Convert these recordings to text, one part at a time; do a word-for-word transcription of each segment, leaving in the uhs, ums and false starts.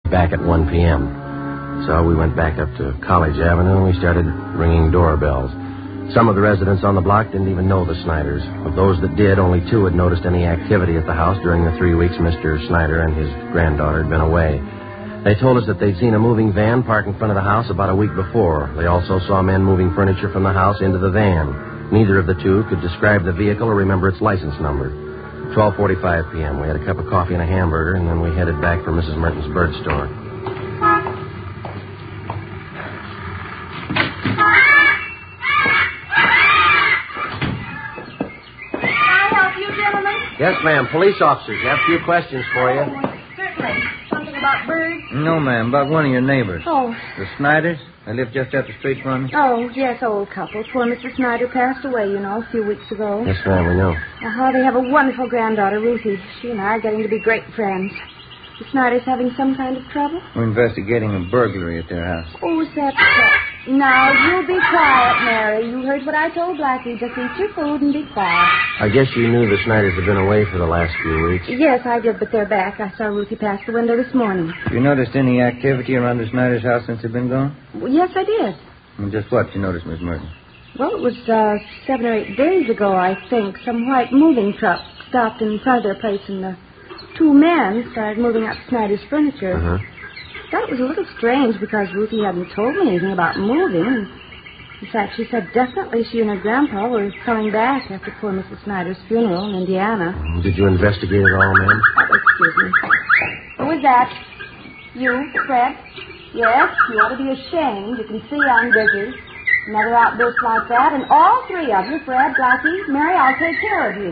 back at one p.m. So we went back up to College Avenue and we started ringing doorbells. Some of the residents on the block didn't even know the Snyders. Of those that did, only two had noticed any activity at the house during the three weeks Mister Snyder and his granddaughter had been away. They told us that they'd seen a moving van park in front of the house about a week before. They also saw men moving furniture from the house into the van. Neither of the two could describe the vehicle or remember its license number. twelve forty-five p.m. We had a cup of coffee and a hamburger, and then we headed back for Missus Merton's bird store. Yes, ma'am. Police officers. Have a few questions for you. Oh, certainly. Something about birds? No, ma'am. About one of your neighbors. Oh. The Snyders? They live just up the street from me. Oh, yes, old couple. Poor Mister Snyder passed away, you know, a few weeks ago. Yes, ma'am, we know. Uh-huh. They have a wonderful granddaughter, Ruthie. She and I are getting to be great friends. The Snyders having some kind of trouble? We're investigating a burglary at their house. Oh, is that so? Now, you be quiet, Mary. You heard what I told Blackie. Just eat your food and be quiet. I guess you knew the Snyders had been away for the last few weeks. Yes, I did, but they're back. I saw Ruthie pass the window this morning. Have you noticed any activity around the Snyders' house since they've been gone? Well, yes, I did. And just what you noticed, Miss Merton? Well, it was uh, seven or eight days ago, I think. Some white moving truck stopped in front of their place, and the two men started moving up Snyder's furniture. Uh-huh. I thought it was a little strange because Ruthie hadn't told me anything about moving. In fact, she said definitely she and her grandpa were coming back after poor Missus Snyder's funeral in Indiana. Did you investigate it all, ma'am? Oh, excuse me. Who is that? You, Fred? Yes, you ought to be ashamed. You can see I'm busy. Another outburst like that, and all three of you, Fred, Blackie, Mary, I'll take care of you.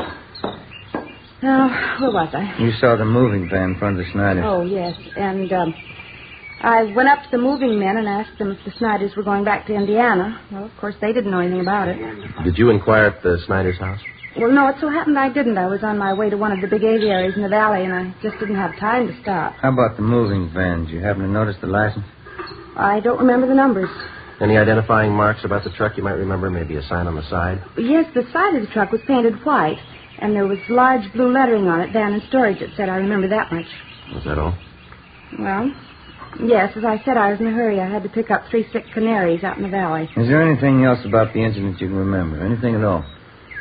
Now, where was I? You saw the moving van in front of the Snyders. Oh, yes. And um, I went up to the moving men and asked them if the Snyders were going back to Indiana. Well, of course, they didn't know anything about it. Did you inquire at the Snyders' house? Well, no, it so happened I didn't. I was on my way to one of the big aviaries in the valley, and I just didn't have time to stop. How about the moving vans? You happen to notice the license? I don't remember the numbers. Any identifying marks about the truck you might remember? Maybe a sign on the side? Yes, the side of the truck was painted white, and there was large blue lettering on it, van and storage, it said. I remember that much. Was that all? Well, yes, as I said, I was in a hurry. I had to pick up three sick canaries out in the valley. Is there anything else about the incident you can remember? Anything at all?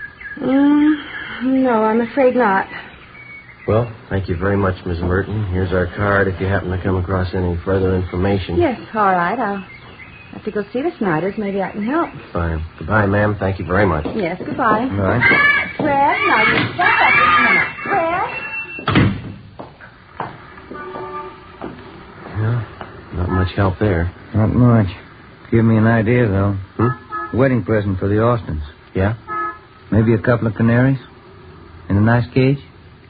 Mm, no, I'm afraid not. Well, thank you very much, Miss Merton. Here's our card if you happen to come across any further information. Yes, all right. I'll have to go see the Snyders. Maybe I can help. Fine. Goodbye, ma'am. Thank you very much. Yes, goodbye. All right. Fred, now you step up just a minute. Fred? Yeah, not much help there. Not much. Give me an idea, though. Hmm? Wedding present for the Austins. Yeah? Maybe a couple of canaries? In a nice cage?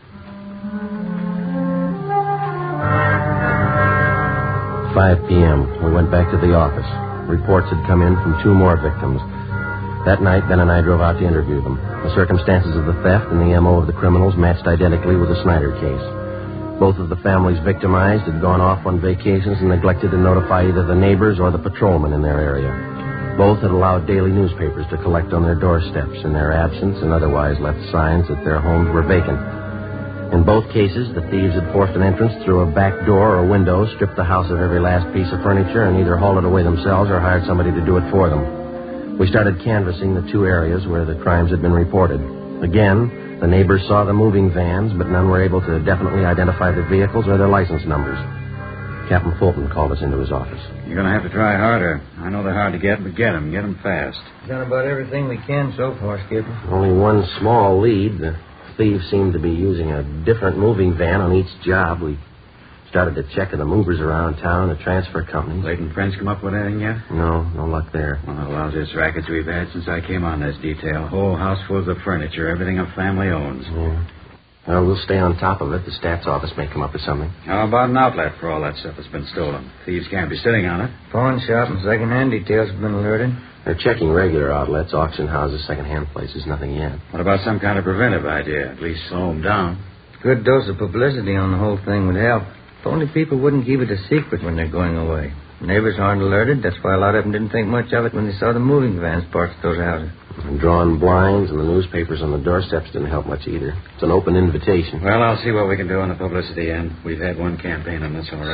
five p.m. We went back to the office. Reports had come in from two more victims. That night, Ben and I drove out to interview them. The circumstances of the theft and the M O of the criminals matched identically with the Snyder case. Both of the families victimized had gone off on vacations and neglected to notify either the neighbors or the patrolmen in their area. Both had allowed daily newspapers to collect on their doorsteps in their absence and otherwise left signs that their homes were vacant. In both cases, the thieves had forced an entrance through a back door or window, stripped the house of every last piece of furniture, and either hauled it away themselves or hired somebody to do it for them. We started canvassing the two areas where the crimes had been reported. Again, the neighbors saw the moving vans, but none were able to definitely identify the vehicles or their license numbers. Captain Fulton called us into his office. You're going to have to try harder. I know they're hard to get, but get them. Get them fast. Done about everything we can so far, Skipper. Only one small lead. The thieves seemed to be using a different moving van on each job. We started to check the movers around town, the transfer companies. Leighton French come up with anything yet? No, no luck there. One of the lousiest rackets we've had since I came on this detail. Whole house full of furniture, everything a family owns. Yeah. Well, we'll stay on top of it. The stats office may come up with something. How about an outlet for all that stuff that's been stolen? Thieves can't be sitting on it. Pawn shop and second-hand details have been alerted. They're checking regular outlets, auction houses, second-hand places. Nothing yet. What about some kind of preventive idea? At least slow them down. Good dose of publicity on the whole thing would help. If only people wouldn't keep it a secret when they're going away. Neighbors aren't alerted. That's why a lot of them didn't think much of it when they saw the moving vans parked at those houses. And drawing blinds and the newspapers on the doorsteps didn't help much either. It's an open invitation. Well, I'll see what we can do on the publicity end. We've had one campaign on this already.